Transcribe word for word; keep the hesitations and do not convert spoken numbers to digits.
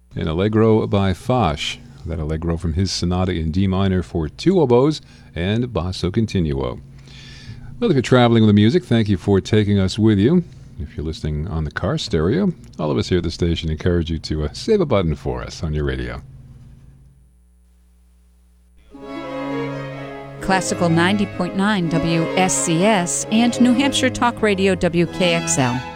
An Allegro by Foch. That Allegro from his sonata in D minor for two oboes and basso continuo. Well, if you're traveling with the music, thank you for taking us with you. If you're listening on the car stereo, all of us here at the station encourage you to uh, save a button for us on your radio. Classical ninety point nine W S C S and New Hampshire Talk Radio W K X L.